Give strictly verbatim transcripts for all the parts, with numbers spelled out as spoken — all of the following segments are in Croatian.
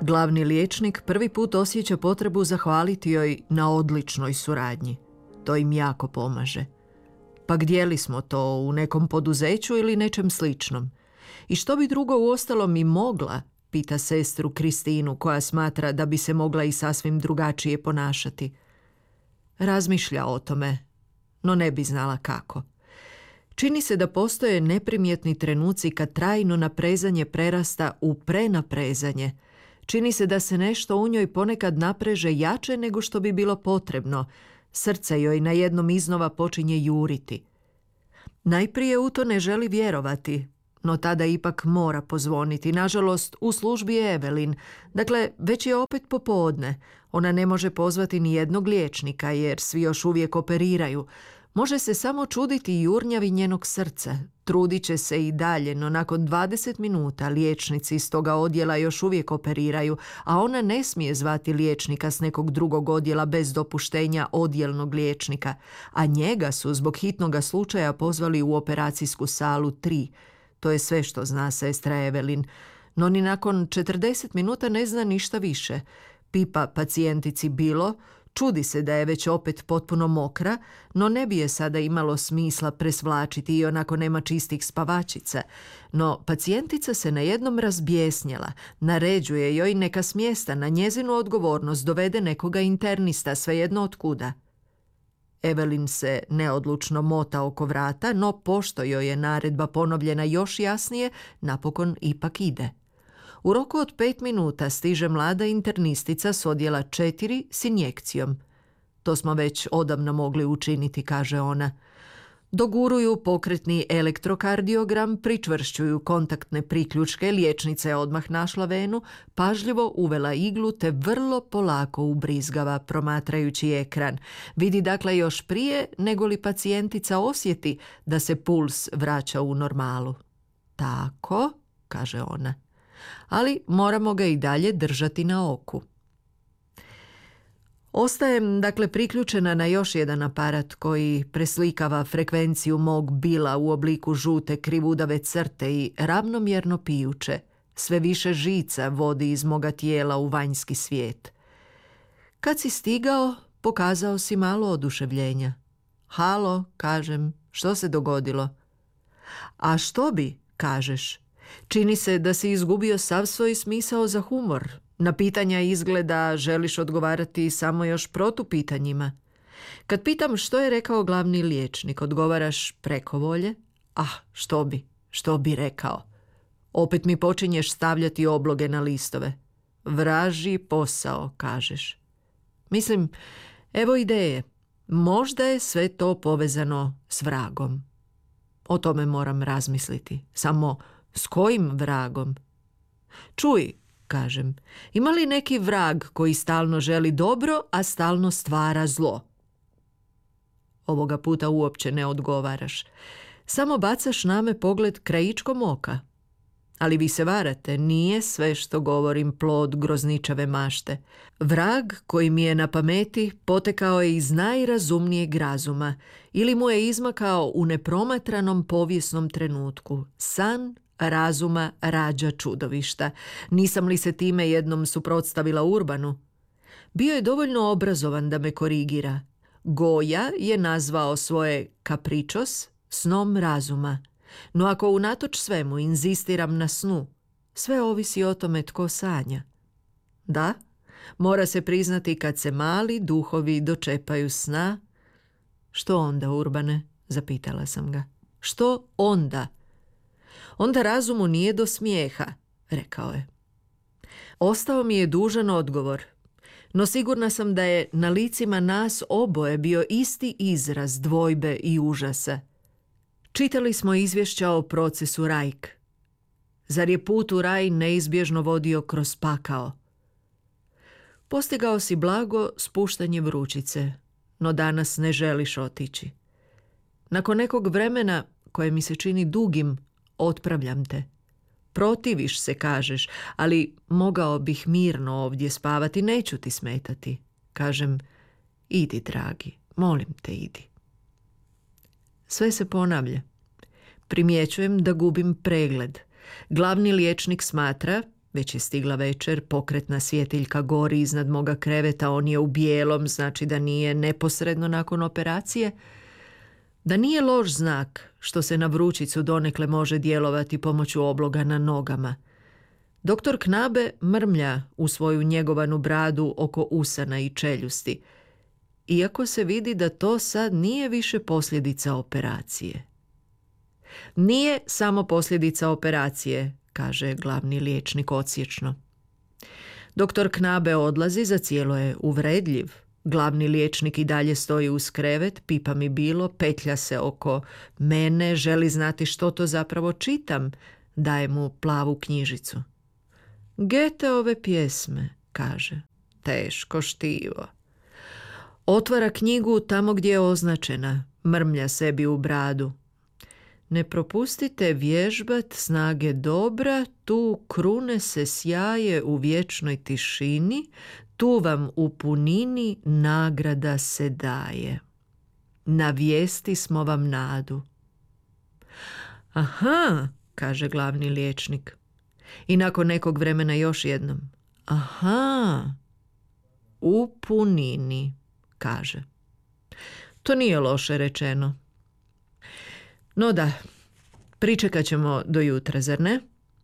Glavni liječnik prvi put osjeća potrebu zahvaliti joj na odličnoj suradnji. To im jako pomaže. Pa gdje li smo to, u nekom poduzeću ili nečem sličnom? I što bi drugo uostalom i mogla, pita sestru Kristinu, koja smatra da bi se mogla i sasvim drugačije ponašati. Razmišlja o tome, no ne bi znala kako. Čini se da postoje neprimjetni trenuci kad trajno naprezanje prerasta u prenaprezanje. Čini se da se nešto u njoj ponekad napreže jače nego što bi bilo potrebno. Srce joj na jednom iznova počinje juriti. Najprije u to ne želi vjerovati, no tada ipak mora pozvoniti. Nažalost, u službi je Evelin. Dakle, već je opet popodne. Ona ne može pozvati ni jednog liječnika jer svi još uvijek operiraju. Može se samo čuditi jurnjavi njenog srca. Trudit će se i dalje, no nakon dvadeset minuta liječnici iz toga odjela još uvijek operiraju, a ona ne smije zvati liječnika s nekog drugog odjela bez dopuštenja odjelnog liječnika, a njega su zbog hitnoga slučaja pozvali u operacijsku salu tri. To je sve što zna sestra Evelin, no ni nakon četrdeset minuta ne zna ništa više. Pipa pacijentici bilo, čudi se da je već opet potpuno mokra, no ne bi je sada imalo smisla presvlačiti i onako nema čistih spavačica. No pacijentica se najednom razbjesnjela, naređuje joj neka s mjesta na njezinu odgovornost dovede nekoga internista, svejedno od kuda. Evelin se neodlučno mota oko vrata, no pošto joj je naredba ponovljena još jasnije, napokon ipak ide. U roku od pet minuta stiže mlada internistica s odjela četiri s injekcijom. To smo već odavno mogli učiniti, kaže ona. Doguruju pokretni elektrokardiogram, pričvršćuju kontaktne priključke, liječnica je odmah našla venu, pažljivo uvela iglu te vrlo polako ubrizgava promatrajući ekran. Vidi dakle još prije nego li pacijentica osjeti da se puls vraća u normalu. Tako, kaže ona. Ali moramo ga i dalje držati na oku. Ostajem dakle priključena na još jedan aparat koji preslikava frekvenciju mog bila u obliku žute krivudave crte i ravnomjerno pijuće. Sve više žica vodi iz moga tijela u vanjski svijet. Kad si stigao, pokazao si malo oduševljenja. Halo, kažem, što se dogodilo? A što bi, kažeš? Čini se da si izgubio sav svoj smisao za humor. Na pitanja izgleda želiš odgovarati samo još protupitanjima. Kad pitam što je rekao glavni liječnik, odgovaraš preko volje. Ah, što bi, što bi rekao? Opet mi počinješ stavljati obloge na listove. Vražji posao, kažeš. Mislim, evo ideje. Možda je sve to povezano s vragom. O tome moram razmisliti. Samo s kojim vragom? Čuj, kažem, ima li neki vrag koji stalno želi dobro, a stalno stvara zlo? Ovoga puta uopće ne odgovaraš. Samo bacaš na me pogled krajičkom oka. Ali vi se varate, nije sve što govorim plod grozničave mašte. Vrag koji mi je na pameti potekao je iz najrazumnijeg razuma ili mu je izmakao u nepromatranom povijesnom trenutku. San razuma rađa čudovišta. Nisam li se time jednom suprotstavila Urbanu? Bio je dovoljno obrazovan da me korigira. Goja je nazvao svoje capričos snom razuma. No ako unatoč svemu inzistiram na snu, sve ovisi o tome tko sanja. Da, mora se priznati kad se mali duhovi dočepaju sna. Što onda, Urbane? Zapitala sam ga. Što onda? Onda razumu nije do smijeha, rekao je. Ostao mi je dužan odgovor, no sigurna sam da je na licima nas oboje bio isti izraz dvojbe i užasa. Čitali smo izvješća o procesu Rajk. Zar je put u raj neizbježno vodio kroz pakao? Postigao si blago spuštanje vrućice, no danas ne želiš otići. Nakon nekog vremena, koje mi se čini dugim, otpravljam te. Protiviš se, kažeš, ali mogao bih mirno ovdje spavati, neću ti smetati. Kažem, idi, dragi, molim te, idi. Sve se ponavlja. Primjećujem da gubim pregled. Glavni liječnik smatra, Već je stigla večer, pokretna svjetiljka gori iznad moga kreveta, on je u bijelom, znači da nije neposredno nakon operacije. Da nije loš znak što se na vrućicu donekle može djelovati pomoću obloga na nogama. Doktor Knabe mrmlja u svoju njegovanu bradu oko usana i čeljusti, iako se vidi da to sad nije više posljedica operacije. Nije samo posljedica operacije, kaže glavni liječnik odsječno. Doktor Knabe odlazi, za cijelo je uvredljiv. Glavni liječnik i dalje stoji uz krevet, pipa mi bilo, petlja se oko mene, želi znati što to zapravo čitam, daje mu plavu knjižicu. Goetheove pjesme, kaže. Teško štivo. Otvara knjigu tamo gdje je označena, mrmlja sebi u bradu. Ne propustite vježbat snage dobra, tu krune se sjaje u vječnoj tišini, tu vam u punini nagrada se daje. Na vijesti smo vam nadu. Aha, kaže glavni liječnik. I nakon nekog vremena još jednom. Aha, u punini, kaže. To nije loše rečeno. No da, pričekat ćemo do jutra, zar ne?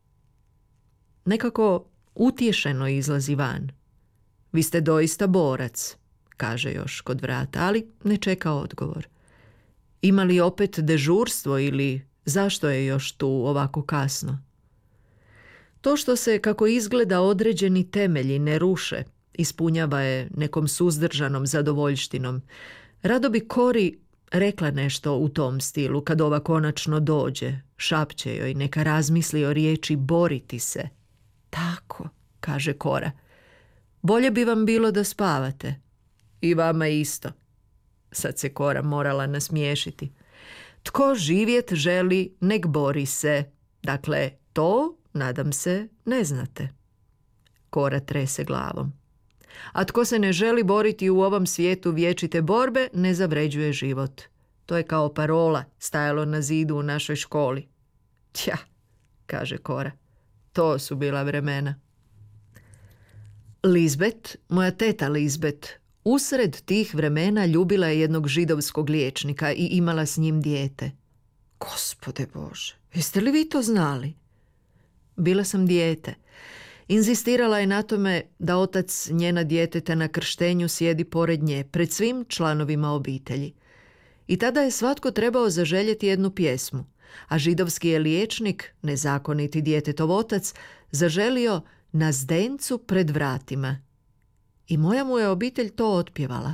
Nekako utješeno izlazi van. Vi ste doista borac, kaže još kod vrata, ali ne čeka odgovor. Ima li opet dežurstvo ili zašto je još tu ovako kasno? To što se, kako izgleda, određeni temelji ne ruše, ispunjava je nekom suzdržanom zadovoljštinom. Rado bi Kori rekla nešto u tom stilu kad ova konačno dođe, šapće joj, neka razmisli o riječi boriti se. Tako, kaže Kora. Bolje bi vam bilo da spavate. I vama isto. Sad se Kora morala nasmiješiti. Tko živjet želi, nek bori se. Dakle, to, nadam se, ne znate. Kora trese glavom. A tko se ne želi boriti u ovom svijetu vječite borbe, ne zavređuje život. To je kao parola stajalo na zidu u našoj školi. Tja, kaže Kora, to su bila vremena. Lizbet, moja teta Lizbet, usred tih vremena ljubila je jednog židovskog liječnika i imala s njim dijete. Gospode Bože, jeste li vi to znali? Bila sam dijete. Inzistirala je na tome da otac njena djeteta na krštenju sjedi pored nje, pred svim članovima obitelji. I tada je svatko trebao zaželjeti jednu pjesmu, a židovski je liječnik, nezakoniti djetetov otac, zaželio na zdencu pred vratima. I moja mu je obitelj to otpjevala.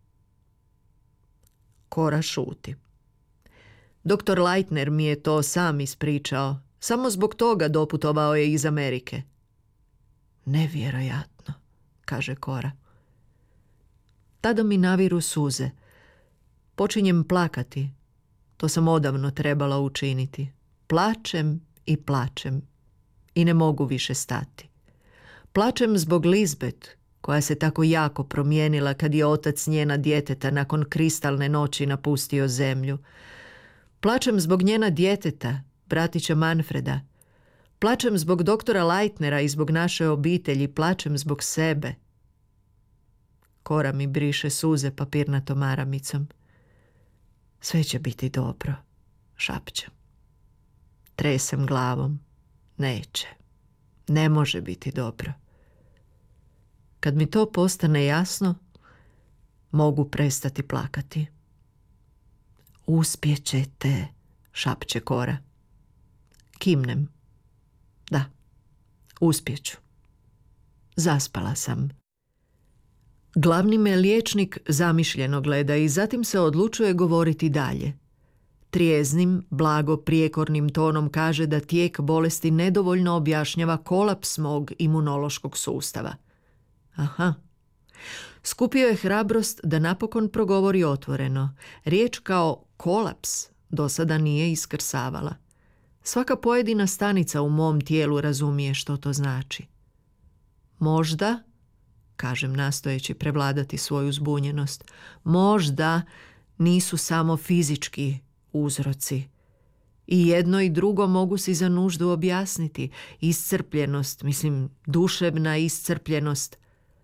Kora šuti. Doktor Leitner mi je to sam ispričao. Samo zbog toga doputovao je iz Amerike. Nevjerojatno, kaže Kora. Tada mi naviru suze. Počinjem plakati. To sam odavno trebala učiniti. Plačem i plačem. I ne mogu više stati. Plačem zbog Lizbet, koja se tako jako promijenila kad je otac njena djeteta nakon kristalne noći napustio zemlju. Plačem zbog njena djeteta, bratića Manfreda. Plačem zbog doktora Leitnera i zbog naše obitelji. Plačem zbog sebe. Kora mi briše suze papirnatom maramicom. Sve će biti dobro, šapćem. Tresem glavom. Neće. Ne može biti dobro. Kad mi to postane jasno, mogu prestati plakati. Uspjećete, šapće Kora. Kimnem. Da, uspjeću. Zaspala sam. Glavni me liječnik zamišljeno gleda i zatim se odlučuje govoriti dalje. Trijeznim, blago prijekornim tonom kaže da tijek bolesti nedovoljno objašnjava kolaps mog imunološkog sustava. Aha. Skupio je hrabrost da napokon progovori otvoreno. Riječ kao kolaps do sada nije iskrsavala. Svaka pojedina stanica u mom tijelu razumije što to znači. Možda, kažem nastojeći prevladati svoju zbunjenost, možda nisu samo fizički uzroci. I jedno i drugo mogu si za nuždu objasniti. Iscrpljenost, mislim, duševna iscrpljenost.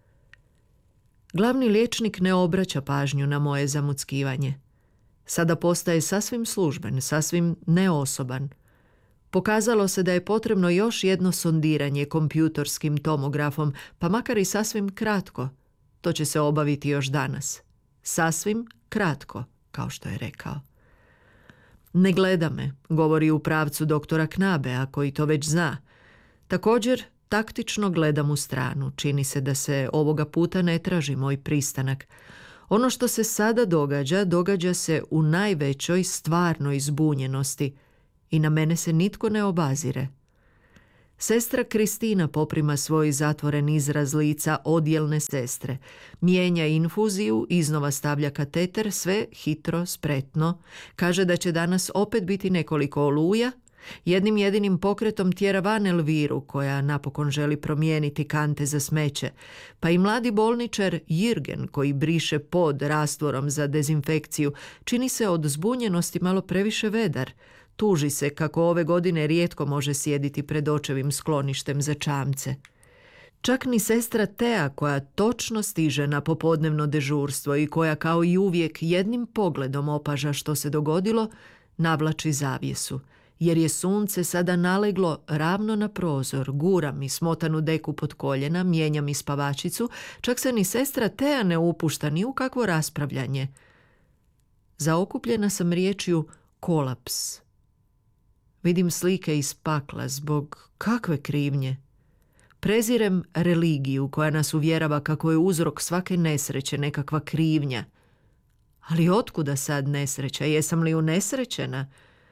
Glavni liječnik ne obraća pažnju na moje zamuckivanje. Sada postaje sasvim služben, sasvim neosoban. Pokazalo se da je potrebno još jedno sondiranje kompjutorskim tomografom, pa makar i sasvim kratko. To će se obaviti još danas. Sasvim kratko, kao što je rekao. Ne gleda me, govori u pravcu doktora Knabea, koji to već zna. Također, taktično gledam u stranu. Čini se da se ovoga puta ne traži moj pristanak. Ono što se sada događa, događa se u najvećoj stvarnoj zbunjenosti i na mene se nitko ne obazire. Sestra Kristina poprima svoj zatvoren izraz lica odjelne sestre. Mijenja infuziju, iznova stavlja kateter, sve hitro, spretno. Kaže da će danas opet biti nekoliko oluja. Jednim jedinim pokretom tjera van Elviru, koja napokon želi promijeniti kante za smeće, pa i mladi bolničar Jirgen, koji briše pod rastvorom za dezinfekciju, čini se od zbunjenosti malo previše vedar. Tuži se kako ove godine rijetko može sjediti pred očevim skloništem za čamce. Čak ni sestra Tea, koja točno stiže na popodnevno dežurstvo i koja kao i uvijek jednim pogledom opaža što se dogodilo, navlači zavjesu. Jer je sunce sada naleglo ravno na prozor, gura mi smotanu deku pod koljena, mijenja mi spavačicu, čak se ni sestra Tea ne upušta ni u kakvo raspravljanje. Zaokupljena sam riječju kolaps. Vidim slike iz pakla zbog kakve krivnje. Prezirem religiju koja nas uvjerava kako je uzrok svake nesreće nekakva krivnja. Ali otkuda sad nesreća? Jesam li unesrećena?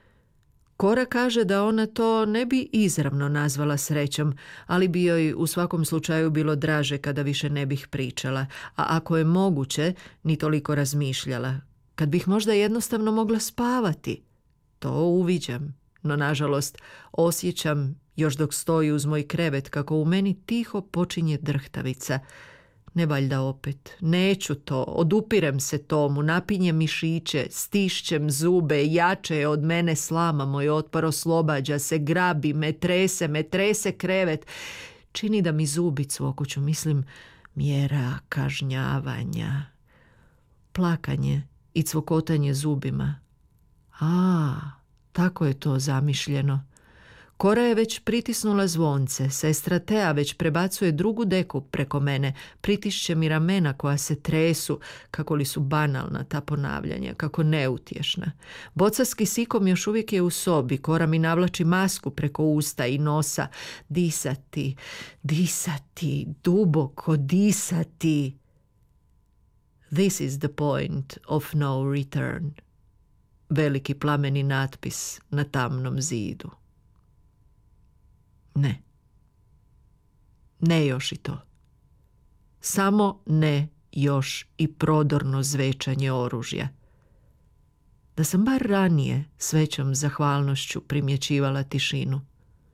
Kora kaže da ona to ne bi izravno nazvala srećom, ali bi joj u svakom slučaju bilo draže kada više ne bih pričala, a ako je moguće, ni toliko razmišljala. Kad bih možda jednostavno mogla spavati. To uviđam, no nažalost osjećam, još dok stoji uz moj krevet, kako u meni tiho počinje drhtavica. Ne valjda opet, neću to, odupirem se tomu, napinjem mišiće, stišćem zube, jače je od mene slama, moj otpor oslobađa se, grabi me, trese me, trese krevet. Čini da mi zubicu okuću, mislim, mjera kažnjavanja, plakanje i cvokotanje zubima. A, tako je to zamišljeno. Kora je već pritisnula zvonce, sestra Tea već prebacuje drugu deku preko mene, pritišće mi ramena koja se tresu, kako li su banalna ta ponavljanja, kako neutješna. Boca s kisikom još uvijek je u sobi, Kora mi navlači masku preko usta i nosa. Disati, disati, duboko disati. This is the point of no return. Veliki plameni natpis na tamnom zidu. Ne. Ne još i to. Samo ne još i prodorno zvećanje oružja. Da sam bar ranije s većom zahvalnošću primjećivala tišinu.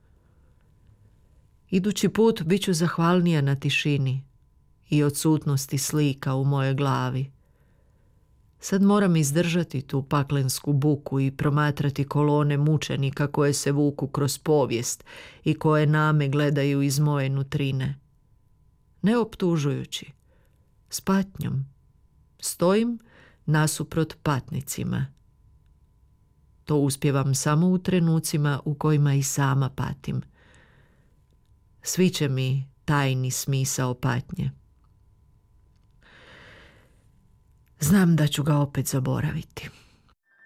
Idući put bit ću zahvalnija na tišini i odsutnosti slika u mojoj glavi. Sad moram izdržati tu paklensku buku i promatrati kolone mučenika koje se vuku kroz povijest i koje name gledaju iz moje nutrine. Ne optužujući, s patnjom. Stojim nasuprot patnicima. To uspijevam samo u trenucima u kojima i sama patim. Sviće mi tajni smisao patnje. Znam da ću ga opet zaboraviti.